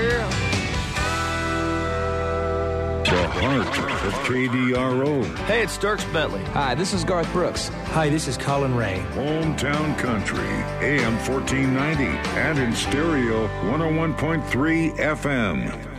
Yeah. The heart of KDRO. Hey, it's Dierks Bentley. Hi, this is Garth Brooks. Hi, this is Colin Ray. Hometown Country, AM 1490, and in stereo 101.3 FM.